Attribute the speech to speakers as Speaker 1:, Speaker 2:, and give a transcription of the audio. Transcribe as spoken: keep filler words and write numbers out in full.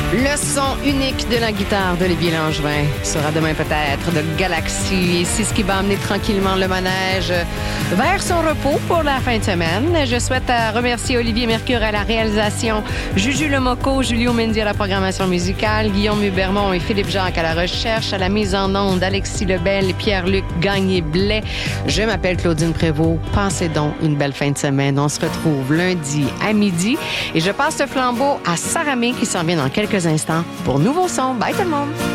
Speaker 1: Le son unique de la guitare d'Olivier Langevin sera demain peut-être de Galaxy. Et c'est ce qui va amener tranquillement le manège vers son repos pour la fin de semaine. Je souhaite remercier Olivier Mercure à la réalisation, Juju Lemoco, Julio Mendy à la programmation musicale, Guillaume Hubermont et Philippe Jacques à la recherche, à la mise en onde, Alexis Lebel et Pierre-Luc Gagné-Blais. Je m'appelle Claudine Prévost. Passez donc une belle fin de semaine. On se retrouve lundi à midi et je passe le flambeau à Sarah May qui s'en vient dans quelques instants pour Nouveau Son. Bye tout le monde!